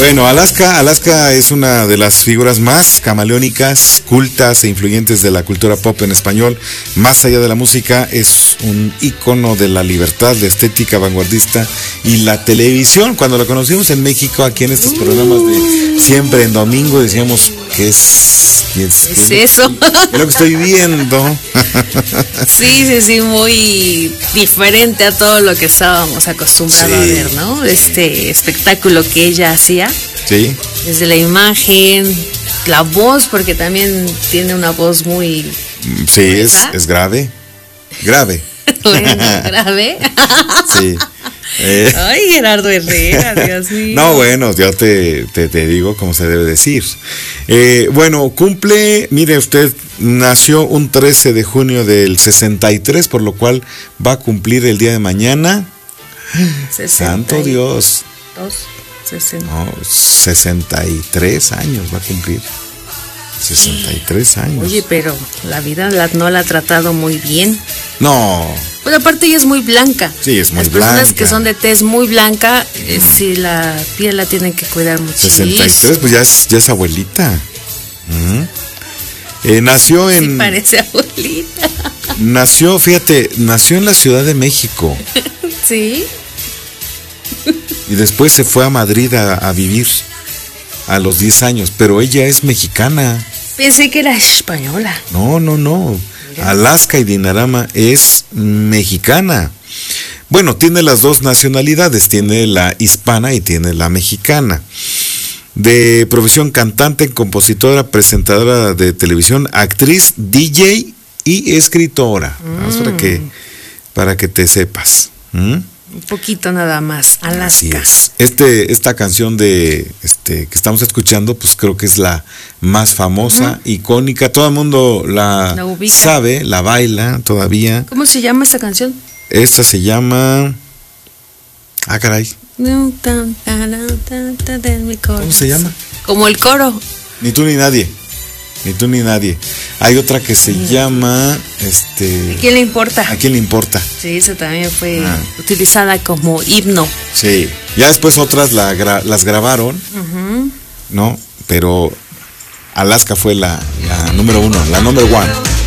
Bueno, Alaska es una de las figuras más camaleónicas, cultas e influyentes de la cultura pop en español. Más allá de la música, es un ícono de la libertad, la estética vanguardista y la televisión. Cuando la conocimos en México, aquí en estos programas de siempre en domingo, decíamos que ¿Qué es eso? Es lo que estoy viendo. Sí, muy diferente a todo lo que estábamos acostumbrados a ver, ¿no? Este espectáculo que ella hacía. Sí. Desde la imagen, la voz, porque también tiene una voz muy... Sí, es grave. Grave. Bueno, grave. Sí. Ay, Gerardo Herrera, Dios mío. No, bueno, yo te digo como se debe decir. Bueno, mire usted, nació un 13 de junio del 63, por lo cual va a cumplir el día de mañana. 60. Santo Dios. 60. No, 63 años va a cumplir. 63 años. Oye, pero la vida no la ha tratado muy bien. No. Pues aparte ella es muy blanca. Sí, es muy blanca. Las personas que son de tez muy blanca, sí, la piel la tienen que cuidar muchísimo. 63, pues ya es abuelita. Nació en... Sí, parece abuelita. Nació en la Ciudad de México. Sí. Y después se fue a Madrid a vivir a los 10 años, pero ella es mexicana. Pensé que era española. No. Mira. Alaska y Dinarama es mexicana. Bueno, tiene las dos nacionalidades, tiene la hispana y tiene la mexicana. De profesión cantante, compositora, presentadora de televisión, actriz, DJ y escritora. Para que te sepas. Un poquito nada más. Alaska. Así es. Esta canción que estamos escuchando, pues creo que es la más famosa, icónica. Todo el mundo la sabe, la baila todavía. ¿Cómo se llama esta canción? Esta se llama... Ah, caray. ¿Cómo se llama? Como el coro. Ni tú ni nadie. Hay otra que se llama... ¿A quién le importa? ¿A quién le importa? Sí, esa también fue utilizada como himno. Sí, ya después otras las grabaron, ¿no? Pero Alaska fue la número uno, la number one.